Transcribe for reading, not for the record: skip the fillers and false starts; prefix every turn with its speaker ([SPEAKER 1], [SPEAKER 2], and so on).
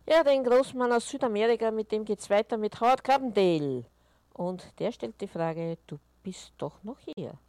[SPEAKER 1] Ja, den Großmann aus Südamerika, mit dem geht's weiter mit Howard Carpendale. Und der stellt die Frage, du bist doch noch hier.